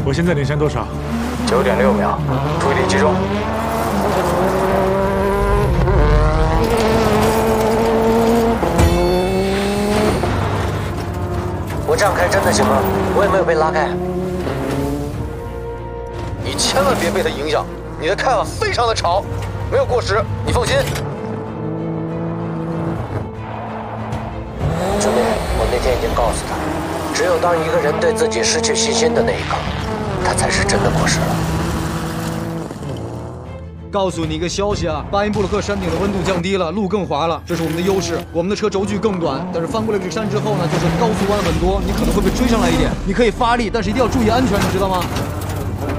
我现在领先多少 ？9.6秒，注意力集中。我这样开真的行吗？我也没有被拉开。 你千万别被他影响，你的开法非常的吵，没有过时，你放心。 兄弟，我那天已经告诉他，只有当一个人对自己失去信心的那一刻，他才是真的过时了。 告诉你一个消息啊，巴音布鲁克山顶的温度降低了，路更滑了，这是我们的优势。我们的车轴距更短，但是翻过了这个山之后呢，就是高速弯很多，你可能会被追上来一点。你可以发力，但是一定要注意安全，你知道吗？